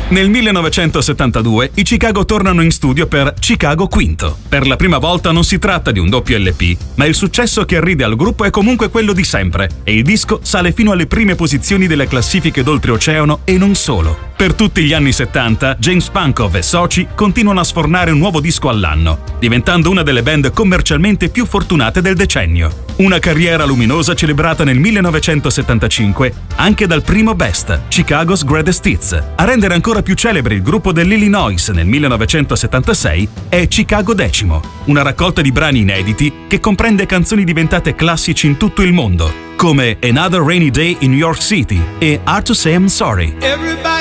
Nel 1972 i Chicago tornano in studio per Chicago V. Per la prima volta non si tratta di un doppio LP, ma il successo che arriva al gruppo è comunque quello di sempre e il disco sale fino alle prime posizioni delle classifiche d'oltreoceano e non solo. Per tutti gli anni 70, James Pankow e soci continuano a sfornare un nuovo disco all'anno, diventando una delle band commercialmente più fortunate del decennio. Una carriera luminosa celebrata nel 1975 anche dal primo Best, Chicago's Greatest Hits. A rendere ancora più celebre il gruppo dell'Illinois nel 1976 è Chicago X, una raccolta di brani inediti che comprende canzoni diventate classici in tutto il mondo, come Another Rainy Day in New York City e Hard to Say I'm Sorry.